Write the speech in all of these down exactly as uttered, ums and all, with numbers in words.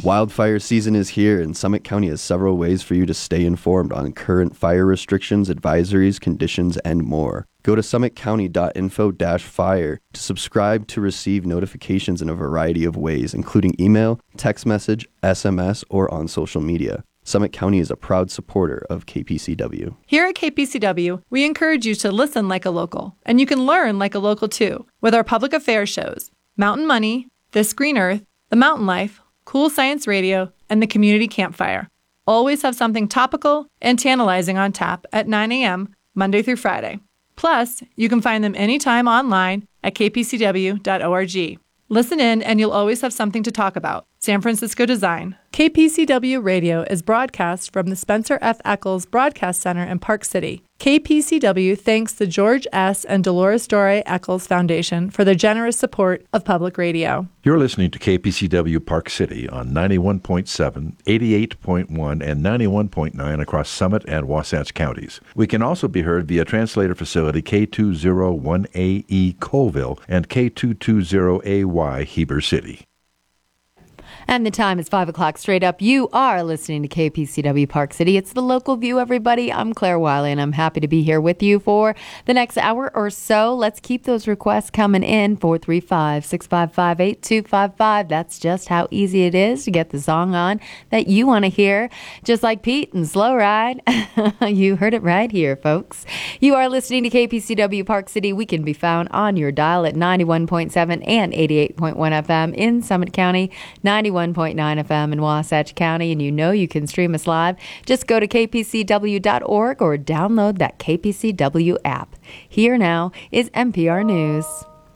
Wildfire season is here, and Summit County has several ways for you to stay informed on current fire restrictions, advisories, conditions, and more. Go to summit county dot info dash fire to subscribe to receive notifications in a variety of ways, including email, text message, S M S, or on social media. Summit County is a proud supporter of K P C W. Here at K P C W, we encourage you to listen like a local, and you can learn like a local too, with our public affairs shows, Mountain Money, This Green Earth, The Mountain Life, Cool Science Radio, and the Community Campfire. Always have something topical and tantalizing on tap at nine a.m. Monday through Friday. Plus, you can find them anytime online at k p c w dot org. Listen in and you'll always have something to talk about. San Francisco Design. K P C W Radio is broadcast from the Spencer F. Eccles Broadcast Center in Park City. K P C W thanks the George S. and Dolores Dore Eccles Foundation for their generous support of public radio. You're listening to K P C W Park City on ninety-one point seven, eighty-eight point one, and ninety-one point nine across Summit and Wasatch counties. We can also be heard via translator facility K two oh one A E Colville and K two twenty A Y Heber City. And the time is five o'clock straight up. You are listening to K P C W Park City. It's the local view, everybody. I'm Claire Wiley, and I'm happy to be here with you for the next hour or so. Let's keep those requests coming in. four three five, six five five, eight two five five. That's just how easy it is to get the song on that you want to hear. Just like Pete and Slow Ride. You heard it right here, folks. You are listening to K P C W Park City. We can be found on your dial at ninety-one point seven and eighty-eight point one F M in Summit County, ninety-one point nine F M in Wasatch County, and you know you can stream us live. Just go to k p c w dot org or download that K P C W app. Here now is N P R News.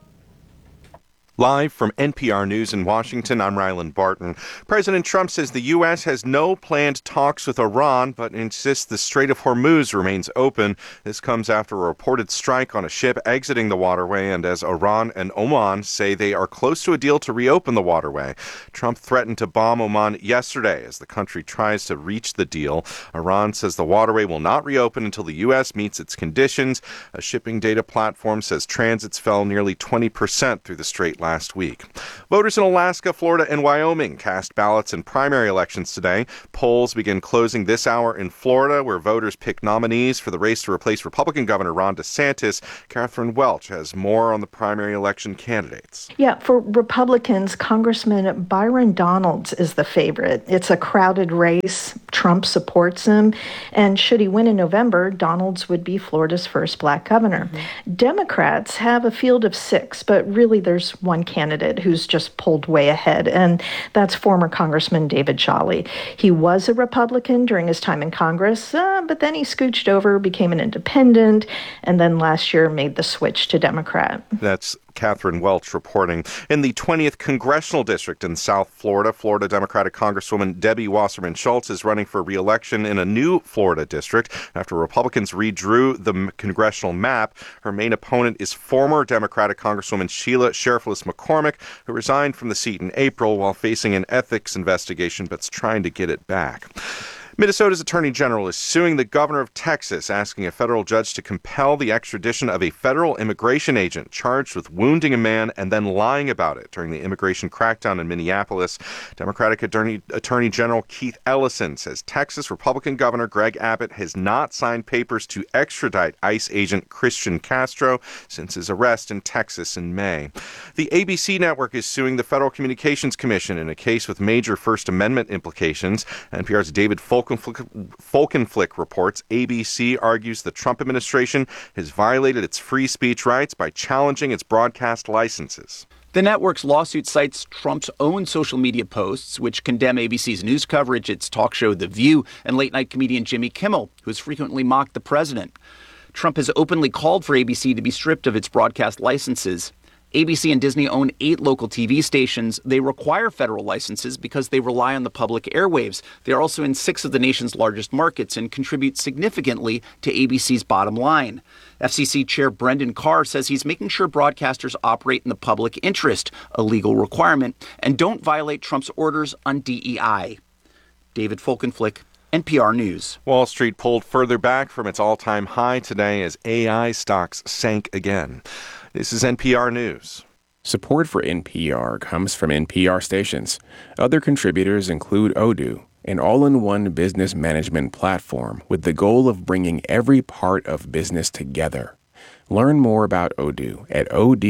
Live from N P R News in Washington, I'm Ryland Barton. President Trump says the U S has no planned talks with Iran, but insists the Strait of Hormuz remains open. This comes after a reported strike on a ship exiting the waterway, and as Iran and Oman say they are close to a deal to reopen the waterway. Trump threatened to bomb Oman yesterday as the country tries to reach the deal. Iran says the waterway will not reopen until the U S meets its conditions. A shipping data platform says transits fell nearly twenty percent through the strait last last week. Voters in Alaska, Florida, and Wyoming cast ballots in primary elections today. Polls begin closing this hour in Florida, where voters pick nominees for the race to replace Republican Governor Ron DeSantis. Catherine Welch has more on the primary election candidates. Yeah, for Republicans, Congressman Byron Donalds is the favorite. It's a crowded race. Trump supports him. And should he win in November, Donalds would be Florida's first black governor. Mm-hmm. Democrats have a field of six, but really there's one candidate who's just pulled way ahead, and that's former Congressman David Jolly. He was a Republican during his time in Congress, uh, but then he scooched over, became an independent, and then last year made the switch to Democrat. That's Catherine Welch reporting. In the twentieth Congressional District in South Florida, Florida Democratic Congresswoman Debbie Wasserman Schultz is running for re-election in a new Florida district after Republicans redrew the congressional map. Her main opponent is former Democratic Congresswoman Sheila Sheriffless McCormick, who resigned from the seat in April while facing an ethics investigation but's trying to get it back. Minnesota's Attorney General is suing the governor of Texas, asking a federal judge to compel the extradition of a federal immigration agent charged with wounding a man and then lying about it during the immigration crackdown in Minneapolis. Democratic Attorney, Attorney General Keith Ellison says Texas Republican Governor Greg Abbott has not signed papers to extradite ICE agent Christian Castro since his arrest in Texas in May. The A B C network is suing the Federal Communications Commission in a case with major First Amendment implications. N P R's David Folk Folkenflik reports A B C argues the Trump administration has violated its free speech rights by challenging its broadcast licenses. The network's lawsuit cites Trump's own social media posts, which condemn A B C's news coverage, its talk show The View, and late-night comedian Jimmy Kimmel, who has frequently mocked the president. Trump has openly called for A B C to be stripped of its broadcast licenses. A B C and Disney own eight local T V stations. They require federal licenses because they rely on the public airwaves. They are also in six of the nation's largest markets and contribute significantly to A B C's bottom line. F C C Chair Brendan Carr says he's making sure broadcasters operate in the public interest, a legal requirement, and don't violate Trump's orders on D E I. David Folkenflik, N P R News. Wall Street pulled further back from its all-time high today as A I stocks sank again. This is N P R News. Support for N P R comes from N P R stations. Other contributors include Odoo, an all-in-one business management platform with the goal of bringing every part of business together. Learn more about Odoo at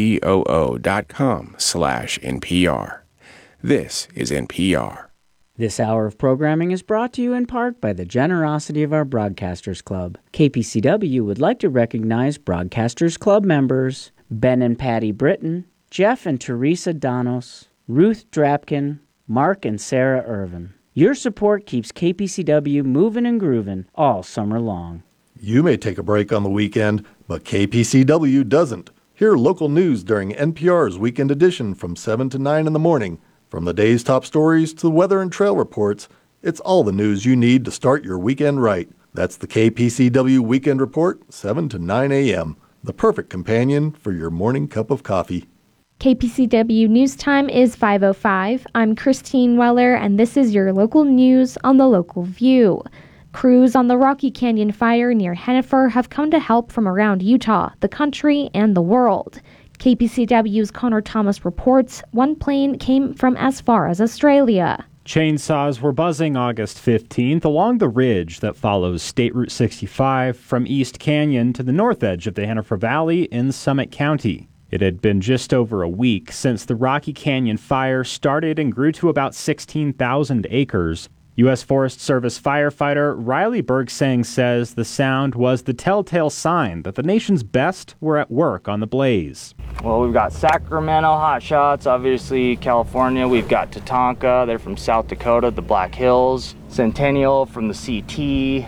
odoo.com slash NPR. This is N P R. This hour of programming is brought to you in part by the generosity of our Broadcasters Club. K P C W would like to recognize Broadcasters Club members Ben and Patty Britton, Jeff and Teresa Donos, Ruth Drapkin, Mark and Sarah Irvin. Your support keeps K P C W moving and grooving all summer long. You may take a break on the weekend, but K P C W doesn't. Hear local news during N P R's Weekend Edition from seven to nine in the morning. From the day's top stories to the weather and trail reports, it's all the news you need to start your weekend right. That's the K P C W Weekend Report, seven to nine a.m., the perfect companion for your morning cup of coffee. K P C W News Time is five oh five. I'm Christine Weller, and this is your local news on the Local View. Crews on the Rocky Canyon fire near Hennifer have come to help from around Utah, the country, and the world. K P C W's Connor Thomas reports one plane came from as far as Australia. Chainsaws were buzzing August fifteenth along the ridge that follows State Route sixty-five from East Canyon to the north edge of the Hennifer Valley in Summit County. It had been just over a week since the Rocky Canyon fire started and grew to about sixteen thousand acres. U S Forest Service firefighter Riley Bergsang says the sound was the telltale sign that the nation's best were at work on the blaze. Well, we've got Sacramento hot shots, obviously California. We've got Tatanka, they're from South Dakota, the Black Hills. Centennial from the C T.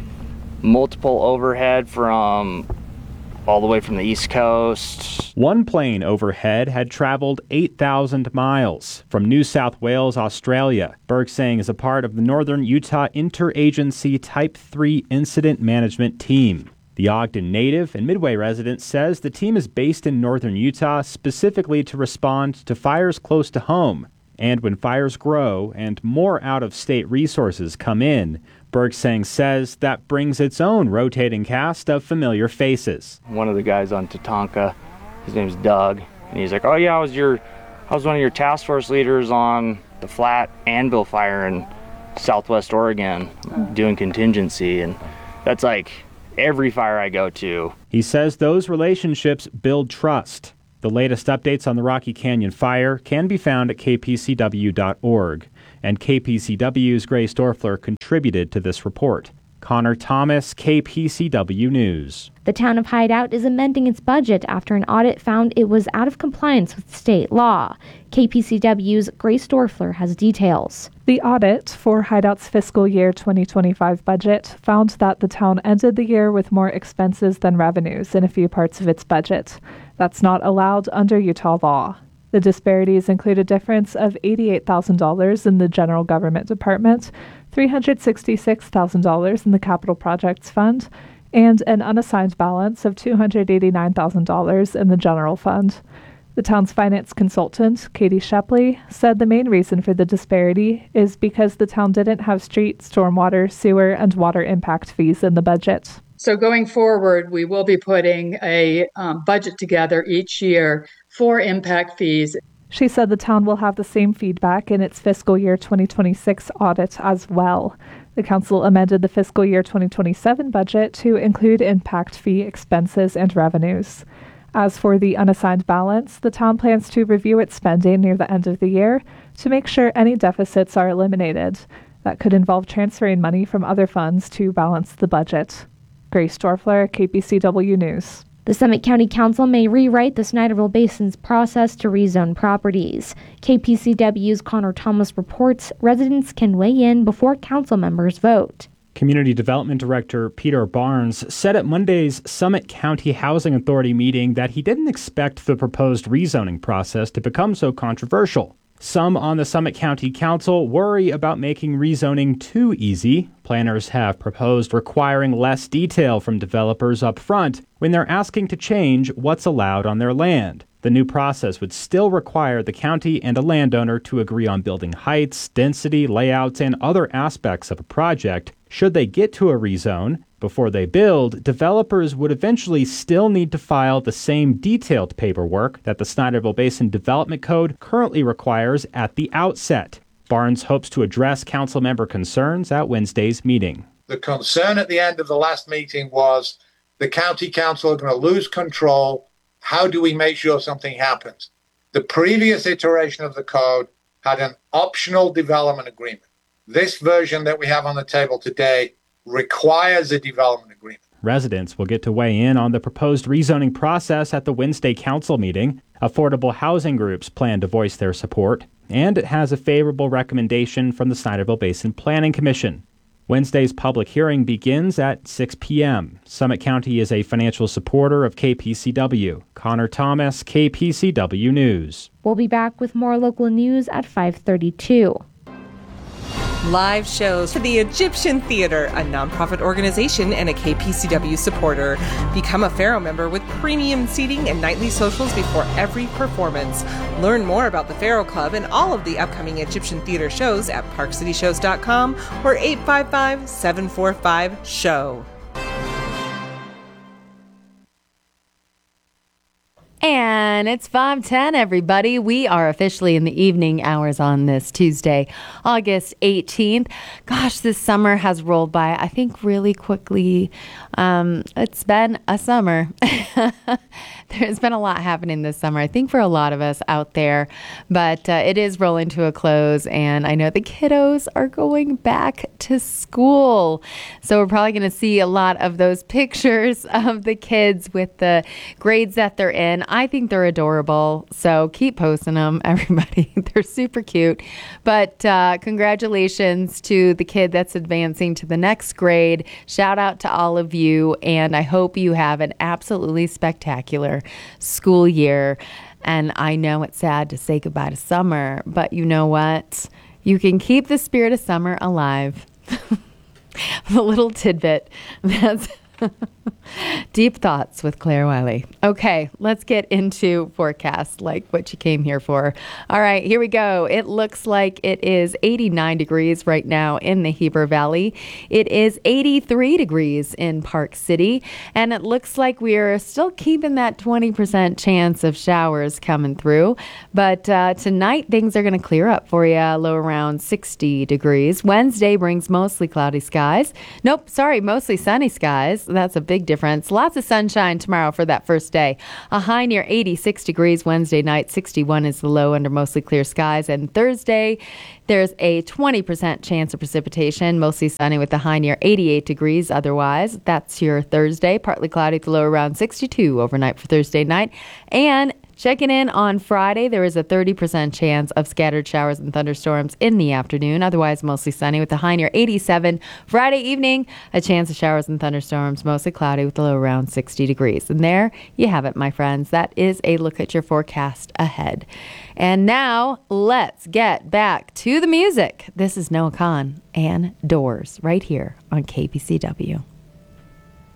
Multiple overhead from all the way from the East Coast. One plane overhead had traveled eight thousand miles from New South Wales, Australia. Bergsang is a part of the Northern Utah Interagency Type three Incident Management Team. The Ogden native and Midway resident says the team is based in northern Utah specifically to respond to fires close to home. And when fires grow and more out-of-state resources come in, Bergsang says that brings its own rotating cast of familiar faces. One of the guys on Tatanka, his name's Doug, and he's like, oh yeah, I was your, I was one of your task force leaders on the Flat Anvil fire in Southwest Oregon, doing contingency, and that's like every fire I go to. He says those relationships build trust. The latest updates on the Rocky Canyon fire can be found at k p c w dot org, and K P C W's Grace Dorfler contributed to this report. Connor Thomas, K P C W News. The town of Hideout is amending its budget after an audit found it was out of compliance with state law. K P C W's Grace Dorfler has details. The audit for Hideout's fiscal year twenty twenty-five budget found that the town ended the year with more expenses than revenues in a few parts of its budget. That's not allowed under Utah law. The disparities include a difference of eighty-eight thousand dollars in the General Government Department, three hundred sixty-six thousand dollars in the Capital Projects Fund, and an unassigned balance of two hundred eighty-nine thousand dollars in the General Fund. The town's finance consultant, Katie Shepley, said the main reason for the disparity is because the town didn't have street, stormwater, sewer, and water impact fees in the budget. So going forward, we will be putting a um, budget together each year for impact fees. She said the town will have the same feedback in its fiscal year twenty twenty-six audit as well. The council amended the fiscal year twenty twenty-seven budget to include impact fee expenses and revenues. As for the unassigned balance, the town plans to review its spending near the end of the year to make sure any deficits are eliminated. That could involve transferring money from other funds to balance the budget. Grace Dorfler, K P C W News. The Summit County Council may rewrite the Snyderville Basin's process to rezone properties. K P C W's Connor Thomas reports residents can weigh in before council members vote. Community Development Director Peter Barnes said at Monday's Summit County Housing Authority meeting that he didn't expect the proposed rezoning process to become so controversial. Some on the Summit County Council worry about making rezoning too easy. Planners have proposed requiring less detail from developers up front when they're asking to change what's allowed on their land. The new process would still require the county and a landowner to agree on building heights, density, layouts, and other aspects of a project. Should they get to a rezone before they build, developers would eventually still need to file the same detailed paperwork that the Snyderville Basin Development Code currently requires at the outset. Barnes hopes to address council member concerns at Wednesday's meeting. The concern at the end of the last meeting was the county council are going to lose control. How do we make sure something happens? The previous iteration of the code had an optional development agreement. This version that we have on the table today requires a development agreement. Residents will get to weigh in on the proposed rezoning process at the Wednesday council meeting. Affordable housing groups plan to voice their support, and it has a favorable recommendation from the Snyderville Basin Planning Commission. Wednesday's public hearing begins at six p.m. Summit County is a financial supporter of K P C W. Connor Thomas, K P C W News. We'll be back with more local news at five thirty-two. Live shows for the Egyptian Theater, a nonprofit organization and a K P C W supporter. Become a Pharaoh member with premium seating and nightly socials before every performance. Learn more about the Pharaoh Club and all of the upcoming Egyptian Theater shows at park city shows dot com or eight five five, seven four five, S H O W. And it's five ten, everybody. We are officially in the evening hours on this Tuesday, August eighteenth. Gosh, this summer has rolled by, I think, really quickly. Um, it's been a summer. There's been a lot happening this summer, I think, for a lot of us out there. But uh, it is rolling to a close, and I know the kiddos are going back to school. So we're probably going to see a lot of those pictures of the kids with the grades that they're in. I think they're adorable, so keep posting them, everybody. They're super cute. But uh, congratulations to the kid that's advancing to the next grade. Shout out to all of you, and I hope you have an absolutely spectacular school year. And I know it's sad to say goodbye to summer, but you know what? You can keep the spirit of summer alive. A little tidbit. That's Deep Thoughts with Claire Wiley. Okay, let's get into forecast, like what you came here for. All right, here we go. It looks like it is eighty-nine degrees right now in the Heber Valley. It is eighty-three degrees in Park City, and it looks like we are still keeping that twenty percent chance of showers coming through. But uh, tonight, things are going to clear up for you, low around sixty degrees. Wednesday brings mostly cloudy skies. Nope, sorry, mostly sunny skies. That's a big difference. Lots of sunshine tomorrow for that first day. A high near eighty-six degrees Wednesday night. sixty-one is the low under mostly clear skies. And Thursday, there's a twenty percent chance of precipitation. Mostly sunny with a high near eighty-eight degrees otherwise. That's your Thursday. Partly cloudy with the low around sixty-two overnight for Thursday night. And checking in on Friday, there is a thirty percent chance of scattered showers and thunderstorms in the afternoon. Otherwise, mostly sunny with a high near eighty-seven. Friday evening, a chance of showers and thunderstorms, mostly cloudy with a low around sixty degrees. And there you have it, my friends. That is a look at your forecast ahead. And now, let's get back to the music. This is Noah Kahan and Doors right here on K P C W.